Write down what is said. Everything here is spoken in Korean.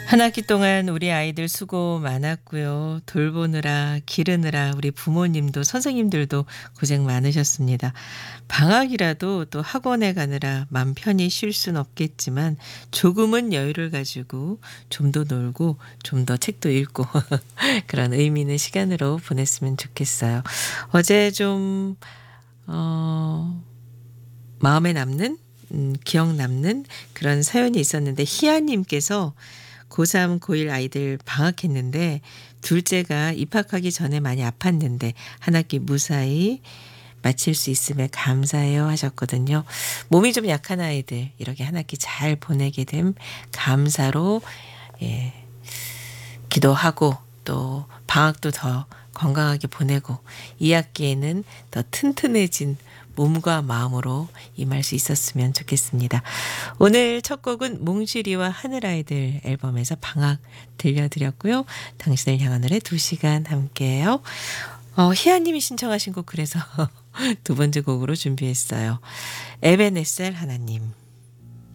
한 학기 동안 우리 아이들 수고 많았고요. 돌보느라 기르느라 우리 부모님도 선생님들도 고생 많으셨습니다. 방학이라도 또 학원에 가느라 맘 편히 쉴 순 없겠지만 조금은 여유를 가지고 좀 더 놀고 좀 더 책도 읽고 그런 의미 있는 시간으로 보냈으면 좋겠어요. 어제 좀 마음에 남는 기억 남는 그런 사연이 있었는데 희아님께서 고3, 고1 아이들 방학했는데 둘째가 입학하기 전에 많이 아팠는데 한 학기 무사히 마칠 수 있음에 감사해요 하셨거든요. 몸이 좀 약한 아이들 이렇게 한 학기 잘 보내게 됨 감사로 예, 기도하고 또 방학도 더 건강하게 보내고 2학기에는 더 튼튼해진 몸과 마음으로 임할 수 있었으면 좋겠습니다. 오늘 첫 곡은 몽실이와 하늘아이들 앨범에서 방학 들려드렸고요. 당신을 향한 노래 2시간 함께해요. 희아님이 신청하신 곡 그래서 두 번째 곡으로 준비했어요. 에베네셀 하나님.